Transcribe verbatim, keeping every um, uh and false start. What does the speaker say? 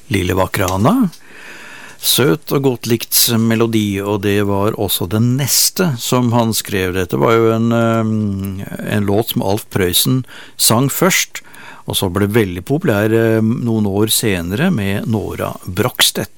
Lille vakre Anna. Søt og godt likt melodi, og det var også den neste som han skrev. Dette var jo en, en låt som Alf Prøysen sang først, og så ble veldig populær noen år senere med Nora Brogstedt.